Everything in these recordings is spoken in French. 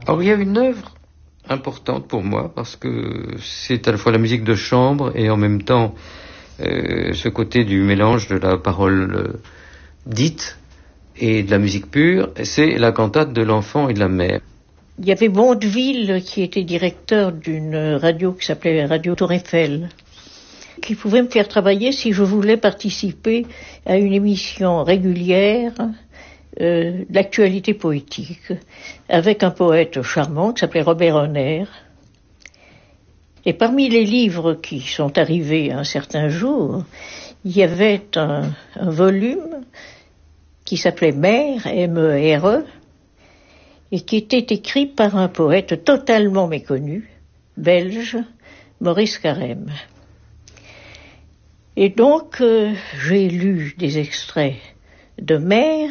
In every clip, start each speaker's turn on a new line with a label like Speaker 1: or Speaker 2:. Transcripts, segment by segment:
Speaker 1: Alors il y a une œuvre importante pour moi parce que c'est à la fois la musique de chambre et en même temps ce côté du mélange de la parole dite et de la musique pure, c'est la cantate de l'enfant et de la mère.
Speaker 2: Il y avait Mondeville qui était directeur d'une radio qui s'appelait Radio Tour Eiffel, qui pouvait me faire travailler si je voulais participer à une émission régulière d'actualité poétique, avec un poète charmant qui s'appelait Robert Honner. Et parmi les livres qui sont arrivés un certain jour, il y avait un volume qui s'appelait Mère, M-E-R-E, et qui était écrit par un poète totalement méconnu, belge, Maurice Carême. Et donc, j'ai lu des extraits de Mère,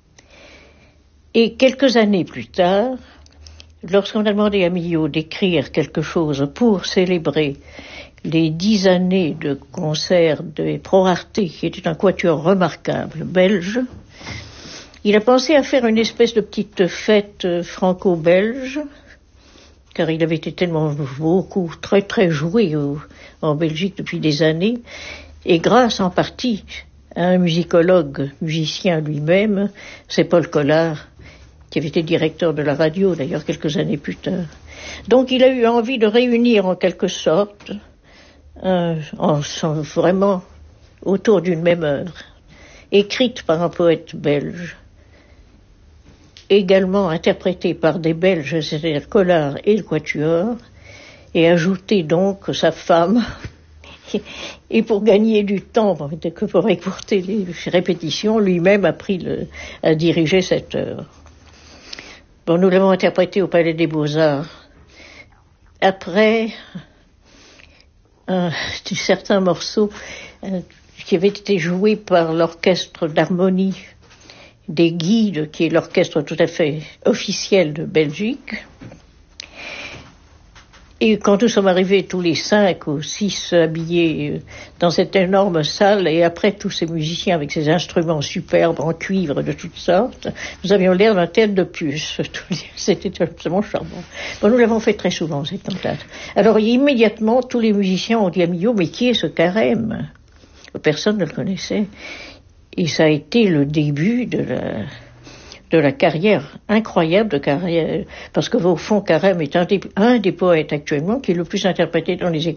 Speaker 2: et quelques années plus tard, lorsqu'on a demandé à Milhaud d'écrire quelque chose pour célébrer les 10 années de concert de Pro Arte, qui était un quatuor remarquable belge, il a pensé à faire une espèce de petite fête franco-belge, car il avait été tellement très très joué en Belgique depuis des années, et grâce en partie à un musicologue, musicien lui-même, c'est Paul Collard, qui avait été directeur de la radio d'ailleurs quelques années plus tard. Donc il a eu envie de réunir en quelque sorte, vraiment autour d'une même œuvre, écrite par un poète belge, également interprété par des Belges, c'est-à-dire Collard et le Quatuor, et ajouté donc sa femme, et pour gagner du temps, que pour écourter les répétitions, lui-même a à diriger cette œuvre. Bon, nous l'avons interprété au Palais des Beaux-Arts. Après certains morceaux qui avaient été joués par l'orchestre d'harmonie des Guides, qui est l'orchestre tout à fait officiel de Belgique. Et quand nous sommes arrivés tous les 5 ou 6 habillés dans cette énorme salle, et après tous ces musiciens avec ces instruments superbes en cuivre de toutes sortes, nous avions l'air d'un tête de puce. C'était absolument charmant. Bon, nous l'avons fait très souvent, cette cantate. Alors immédiatement, tous les musiciens ont dit à Milhaud, mais qui est ce Carême ? Personne ne le connaissait. Et ça a été le début de la carrière incroyable de Carême, parce que au fond Carême est un des poètes actuellement qui est le plus interprété dans les écoles